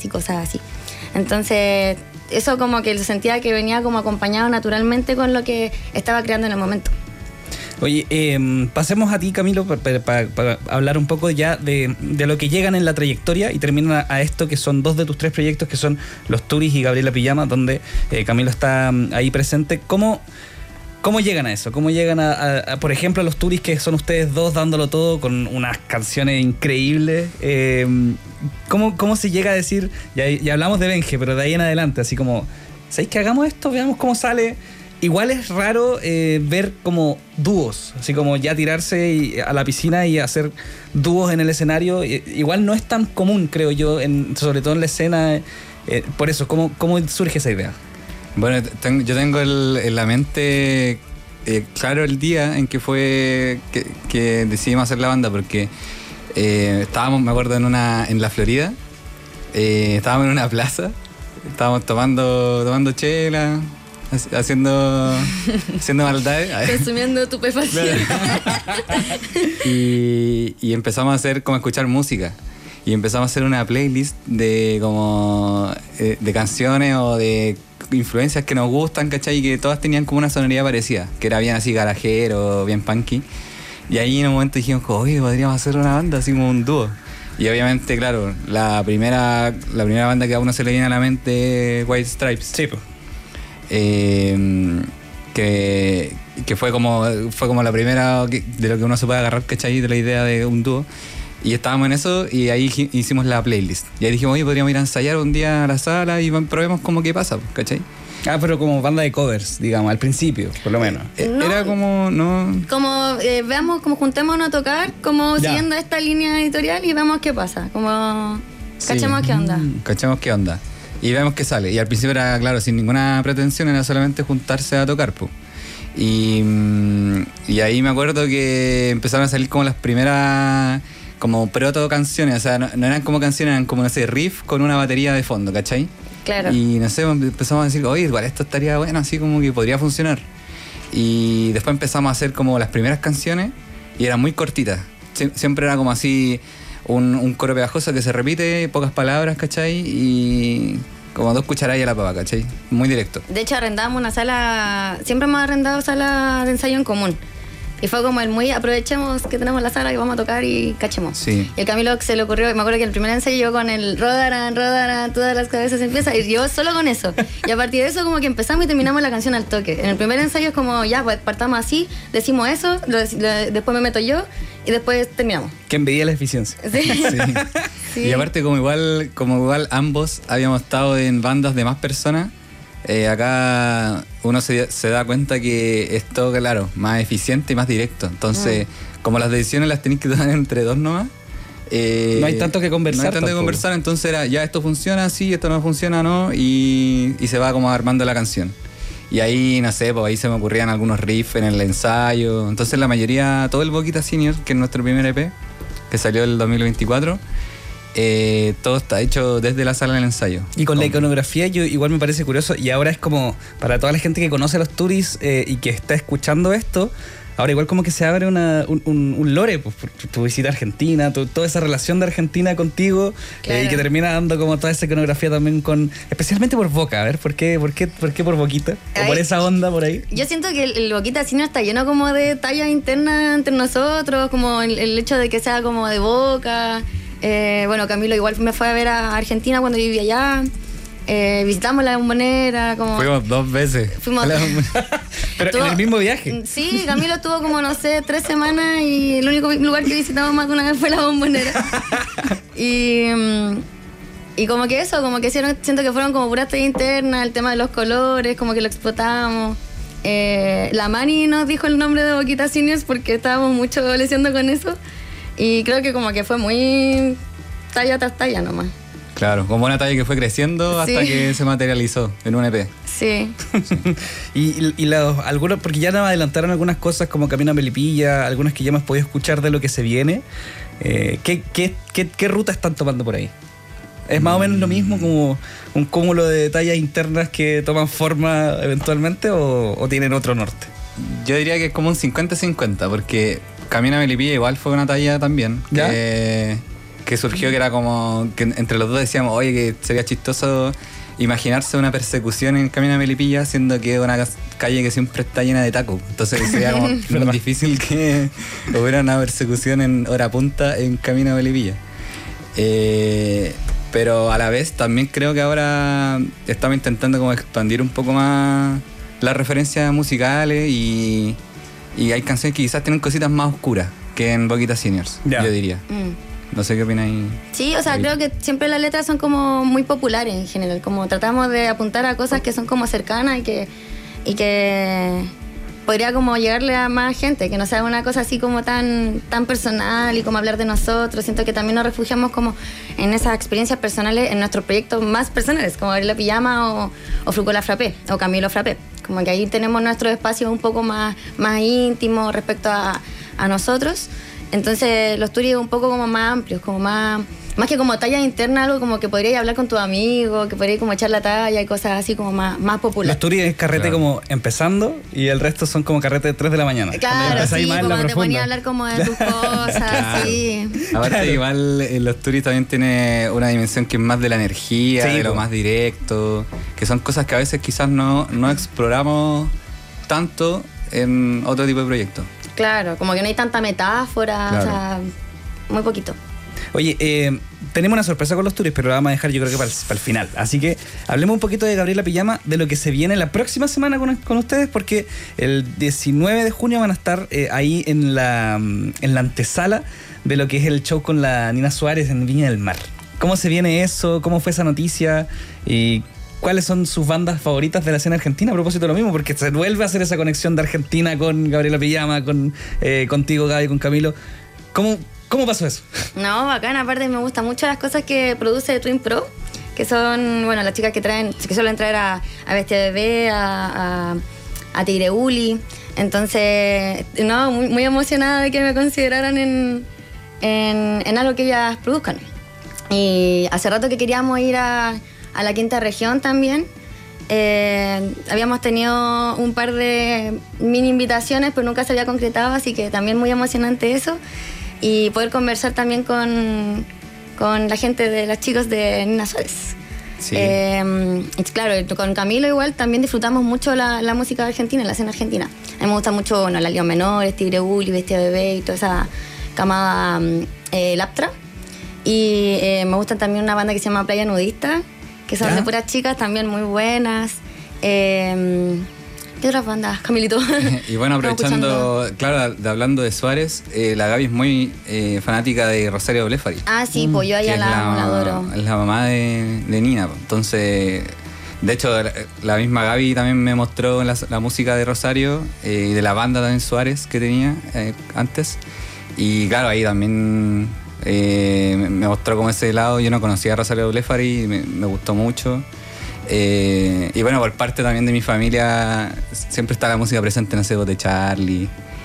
y cosas así. Entonces, eso como que sentía que venía como acompañado naturalmente con lo que estaba creando en el momento. Oye, pasemos a ti, Camilo, para hablar un poco ya de lo que llegan en la trayectoria y terminan a esto que son 2 de tus 3 proyectos, que son Los Turis y Gabriela Pijama, donde Camilo está ahí presente. ¿Cómo llegan a eso? ¿Cómo llegan a, por ejemplo, a Los Turis, que son ustedes 2 dándolo todo con unas canciones increíbles? ¿Cómo se llega a decir? Ya hablamos de Benje, pero de ahí en adelante, así como, ¿sabéis que hagamos esto? Veamos cómo sale. Igual es raro ver como dúos, así como ya tirarse a la piscina y hacer dúos en el escenario. Igual no es tan común, creo yo, sobre todo en la escena. Por eso, ¿cómo surge esa idea? Bueno, yo tengo en la mente claro el día en que fue que decidimos hacer la banda, porque estábamos, me acuerdo, en la Florida, estábamos en una plaza, estábamos tomando chela, haciendo maldades. Consumiendo estupefacientes. Y empezamos a hacer como escuchar música. Y empezamos a hacer una playlist de como de canciones o de influencias que nos gustan, ¿cachai? Y que todas tenían como una sonoridad parecida, que era bien así garajero, bien punky. Y ahí en un momento dijimos, oye, podríamos hacer una banda así como un dúo. Y obviamente, claro, la primera banda que a uno se le viene a la mente es White Stripes. Sí, pues. Que fue como la primera de lo que uno se puede agarrar, ¿cachai? De la idea de un dúo. Y estábamos en eso y ahí hicimos la playlist. Y ahí dijimos, oye, podríamos ir a ensayar un día a la sala y probemos cómo qué pasa, ¿cachai? Ah, pero como banda de covers, digamos, al principio, por lo menos. Era como, no... Como, veamos, como juntémonos a tocar, como ya, siguiendo esta línea editorial y vemos qué pasa. Como, cachemos qué onda. Cachemos qué onda. Y vemos qué sale. Y al principio era, claro, sin ninguna pretensión, era solamente juntarse a tocar, pues. Y ahí me acuerdo que empezaron a salir como las primeras... como proto canciones, o sea, no eran como canciones, eran como, no sé, riff con una batería de fondo, ¿cachai? Claro. Y no sé, empezamos a decir, oye, igual esto estaría bueno, así como que podría funcionar. Y después empezamos a hacer como las primeras canciones y eran muy cortitas. Siempre era como así, un coro pegajoso que se repite, pocas palabras, ¿cachai? Y como 2 cucharadas a la papa, ¿cachai? Muy directo. De hecho, arrendábamos una sala, siempre hemos arrendado sala de ensayo en común. Y fue como el muy, aprovechemos que tenemos la sala y vamos a tocar y cachemos. Sí. Y el Camilo se le ocurrió, me acuerdo que el primer ensayo yo con el rodarán, todas las cabezas empieza, y yo solo con eso. Y a partir de eso como que empezamos y terminamos la canción al toque. En el primer ensayo es como, ya, pues partamos así, decimos eso, después me meto yo y después terminamos. Que envidia la eficiencia. Sí. Sí. Sí. Y aparte como igual ambos habíamos estado en bandas de más personas, acá uno se da cuenta que es todo, claro, más eficiente y más directo. Entonces, como las decisiones las tenéis que tomar entre 2 nomás, no hay tanto que conversar. No hay tanto que conversar, entonces era, ya esto funciona, sí, esto no funciona, no, y se va como armando la canción. Y ahí, no sé, pues ahí se me ocurrían algunos riffs en el ensayo. Entonces la mayoría, todo el Boquita Senior, que es nuestro primer EP, que salió el 2024, todo está hecho desde la sala del ensayo. Y con la iconografía yo igual me parece curioso, y ahora es como para toda la gente que conoce a los Turis y que está escuchando esto, ahora igual como que se abre un lore, pues, tu visita a Argentina, toda esa relación de Argentina contigo, claro. Y que termina dando como toda esa iconografía también especialmente por Boca. A ver, ¿por qué por Boquita? ¿O por esa onda por ahí? Yo siento que el Boquita Senior está lleno como de tallas internas entre nosotros, como el hecho de que sea como de Boca. Bueno, Camilo igual me fue a ver a Argentina cuando vivía allá. Visitamos la Bombonera. Fuimos 2 veces. Pero en el mismo viaje. Sí, Camilo estuvo como, no sé, 3 semanas y el único lugar que visitamos más de una vez fue la Bombonera. Y como que eso, como que siento que fueron como puras tallas internas, el tema de los colores, como que lo explotamos. La Mani nos dijo el nombre de Boquita Seniors porque estábamos mucho leseando con eso. Y creo que como que fue muy talla tras talla nomás. Claro, como una talla que fue creciendo hasta que se materializó en un EP. Sí. y algunos, porque ya nos adelantaron algunas cosas como Camino a Melipilla, algunas que ya hemos podido escuchar de lo que se viene. ¿Qué ruta están tomando por ahí? ¿Es más o menos lo mismo, como un cúmulo de tallas internas que toman forma eventualmente o tienen otro norte? Yo diría que es como un 50-50, porque Camino a Melipilla igual fue una talla también que que surgió, que era como que entre los dos decíamos, oye, que sería chistoso imaginarse una persecución en Camino a Melipilla, siendo que es una calle que siempre está llena de tacos. Entonces sería como muy difícil que hubiera una persecución en hora punta en Camino a Melipilla. Pero a la vez también creo que ahora estamos intentando como expandir un poco más las referencias musicales y hay canciones que quizás tienen cositas más oscuras que en Boquita Seniors, yo diría. No sé qué opináis. Sí, o sea, creo que siempre las letras son como muy populares en general, como tratamos de apuntar a cosas que son como cercanas y que podría como llegarle a más gente, que no sea una cosa así como tan personal y como hablar de nosotros. Siento que también nos refugiamos como en esas experiencias personales en nuestros proyectos más personales, como Gabriela Pijama o Frucola Frappé o Camilo Frappé. Como que ahí tenemos nuestros espacios un poco más íntimos respecto a nosotros. Entonces los tours un poco como más amplios, como más que como talla interna, algo como que podrías hablar con tus amigos, que podrías como echar la talla y cosas así como más populares. Los tours es carrete como empezando y el resto son como carrete de 3 de la mañana. Claro, sí, como te ponía a hablar como de tus cosas, claro. Sí. Aparte igual los tours también tiene una dimensión que es más de la energía, de lo más directo, que son cosas que a veces quizás no exploramos tanto en otro tipo de proyectos. Claro, como que no hay tanta metáfora, claro. O sea, muy poquito. Oye, tenemos una sorpresa con los tours, pero la vamos a dejar yo creo que para el final. Así que hablemos un poquito de Gabriela Pijama, de lo que se viene la próxima semana con ustedes, porque el 19 de junio van a estar ahí en la antesala de lo que es el show con la Nina Suárez en Viña del Mar. ¿Cómo se viene eso? ¿Cómo fue esa noticia? ¿Y cuáles son sus bandas favoritas de la escena argentina? A propósito de lo mismo, porque se vuelve a hacer esa conexión de Argentina con Gabriela Pijama, contigo, Gaby, con Camilo. ¿Cómo pasó eso? No, bacán. Aparte me gustan mucho las cosas que produce Twin Pro, que son, bueno, las chicas que suelen traer a Bestia Bebé, a Tigre Uli. Entonces, no, muy emocionada de que me consideraran en algo que ellas produzcan. Y hace rato que queríamos ir a la quinta región también. Habíamos tenido un par de mini invitaciones, pero nunca se había concretado, así que también muy emocionante eso. Y poder conversar también con la gente de los chicos de Nina Suárez. Sí. Y claro, con Camilo igual también disfrutamos mucho la música argentina, la escena argentina. A mí me gusta mucho, bueno, la León Menores, Tigre Uli, Bestia Bebé y toda esa camada Laptra. Y me gustan también una banda que se llama Playa Nudista, que son de puras chicas también muy buenas. ¿Qué otras bandas, Camilito? Y bueno, aprovechando, claro, hablando de Suárez, la Gaby es muy fanática de Rosario Blefari. Ah, sí, pues yo a ella la adoro. Es la mamá de Nina. Entonces, de hecho, la misma Gaby también me mostró la música de Rosario y de la banda también Suárez que tenía antes. Y claro, ahí también me mostró como ese lado. Yo no conocía a Rosario Blefari y me gustó mucho. Y bueno, por parte también de mi familia siempre está la música presente, no sé, de Charlie,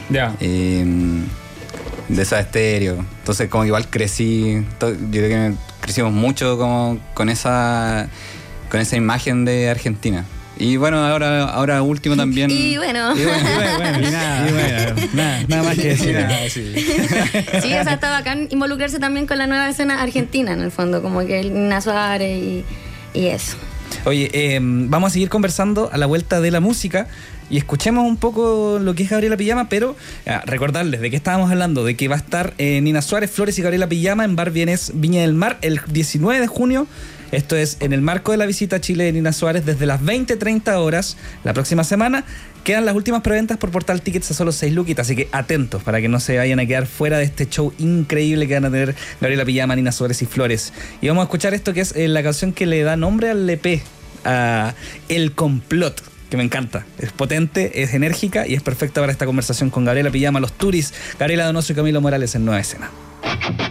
de Soda Stereo. Entonces como que igual crecí, yo creo que crecimos mucho como con esa imagen de Argentina. Y bueno, ahora último también. Y bueno, nada más que decir. Sí, o sea, está bacán involucrarse también con la nueva escena argentina, en el fondo, como que Nina Suárez y eso. Oye, vamos a seguir conversando a la vuelta de la música y escuchemos un poco lo que es Gabriela Pijama, pero recordarles de qué estábamos hablando, de que va a estar Nina Suárez, Flores y Gabriela Pijama en Bar Vienes Viña del Mar el 19 de junio. Esto es en el marco de la visita a Chile de Nina Suárez desde las 20:30 horas la próxima semana. Quedan las últimas preventas por Portal Tickets a solo 6 luquitas, así que atentos para que no se vayan a quedar fuera de este show increíble que van a tener Gabriela Pijama, Nina Suárez y Flores. Y vamos a escuchar esto que es la canción que le da nombre al EP, El Complot, que me encanta. Es potente, es enérgica y es perfecta para esta conversación con Gabriela Pijama, los Turis, Gabriela Donoso y Camilo Morales en Nueva Escena.